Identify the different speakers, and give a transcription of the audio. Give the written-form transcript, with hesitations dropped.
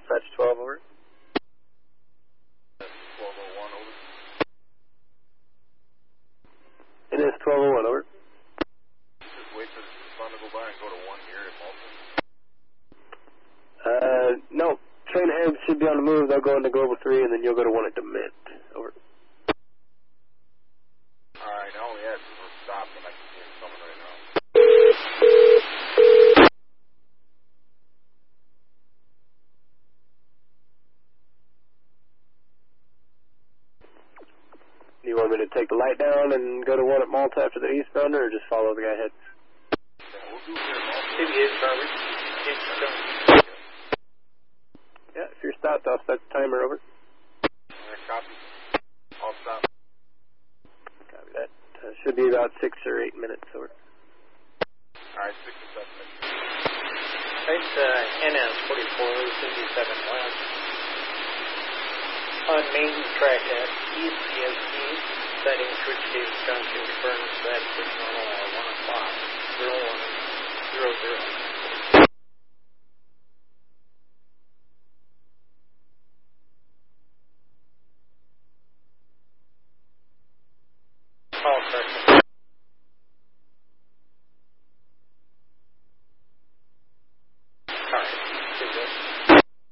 Speaker 1: dispatch 12, over.
Speaker 2: 1201, over.
Speaker 1: It is 1201, over.
Speaker 2: Just wait for the sun to go by and go to 1 here at Malta.
Speaker 1: No. Train ahead should be on the move. They'll go into Global 3, and then you'll go to 1 at DeMint. Over.
Speaker 2: Alright, I only had to stop, and I can see him coming right now.
Speaker 1: Do you want me to take the light down and go to 1 at Malta after the eastbound, or just follow the guy ahead?
Speaker 2: Yeah, we'll do it here at Malta.
Speaker 3: CBS, Robert.
Speaker 1: Yeah, if you're stopped, I'll set the timer, over.
Speaker 2: Alright, copy. I'll stop.
Speaker 1: Copy that. Should be about 6 or 8 minutes, over.
Speaker 2: Alright, 6 or 7 minutes.
Speaker 3: Right, NS 44, 57 West. On main track at East ESP, setting switch gauge junction confirms that signal at 1 o'clock, 0100.